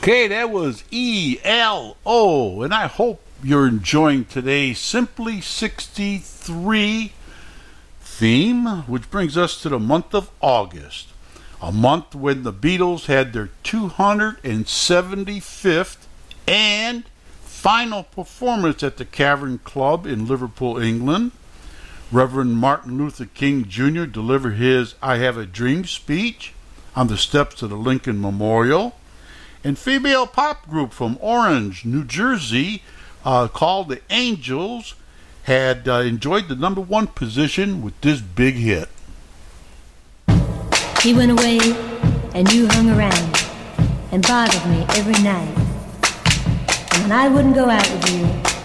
Okay, that was ELO, and I hope you're enjoying today's Simply 63 theme, which brings us to the month of August, a month when the Beatles had their 275th and final performance at the Cavern Club in Liverpool, England. Reverend Martin Luther King Jr. delivered his I Have a Dream speech on the steps of the Lincoln Memorial. And female pop group from Orange, New Jersey, called the Angels, had enjoyed the number one position with this big hit. He went away and you hung around and bothered me every night. And when I wouldn't go out with you,